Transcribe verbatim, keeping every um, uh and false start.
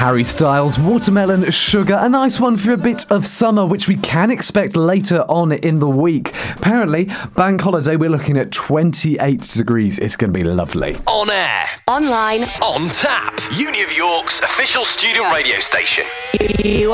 Harry Styles, Watermelon Sugar, a nice one for a bit of summer, which we can expect later on in the week. Apparently, bank holiday, we're looking at twenty-eight degrees. It's going to be lovely. On air, online, on tap. Uni of York's official student radio station. You